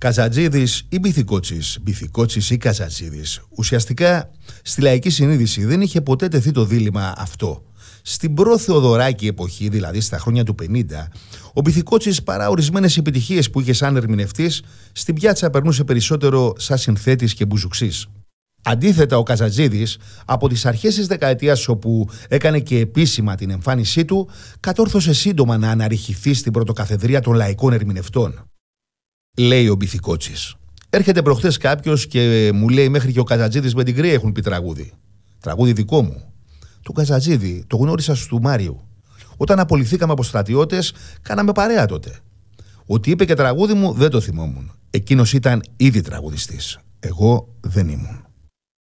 Καζατζίδης ή Μπιθικότσης, Μπιθικότσης ή Καζατζίδης. Ουσιαστικά στη λαϊκή συνείδηση δεν είχε ποτέ τεθεί το δίλημμα αυτό. Στην προ-Θεοδωράκη εποχή, δηλαδή στα χρόνια του 50, ο Μπιθικότσης, παρά ορισμένες επιτυχίες που είχε σαν ερμηνευτής, στην πιάτσα περνούσε περισσότερο σαν συνθέτης και μπουζουξής. Αντίθετα, ο Καζατζίδης, από τις αρχές της δεκαετίας όπου έκανε και επίσημα την εμφάνισή του, κατόρθωσε σύντομα να αναρριχηθεί στην πρωτοκαθεδρία των λαϊκών ερμηνευτών. Λέει ο Μπιθικότσης. Έρχεται προχθές κάποιος και μου λέει: μέχρι και ο Καζατζίδης με την Κρύα έχουν πει τραγούδι. Τραγούδι δικό μου. Τον Καζατζίδη το γνώρισα στο Μάριο. Όταν απολυθήκαμε από στρατιώτες, κάναμε παρέα τότε. Ότι είπε και τραγούδι μου δεν το θυμόμουν. Εκείνος ήταν ήδη τραγουδιστής. Εγώ δεν ήμουν.